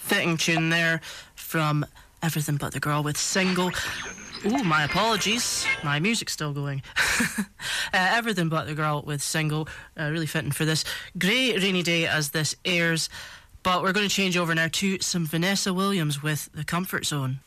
fitting tune there from Everything But the Girl with Single. Ooh, my apologies. My music's still going. Everything But the Girl with Single. Really fitting for this grey, rainy day as this airs. But we're going to change over now to some Vanessa Williams with The Comfort Zone.